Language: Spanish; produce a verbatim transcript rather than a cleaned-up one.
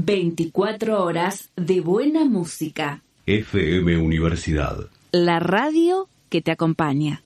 veinticuatro horas de buena música. F M Universidad. La radio que te acompaña.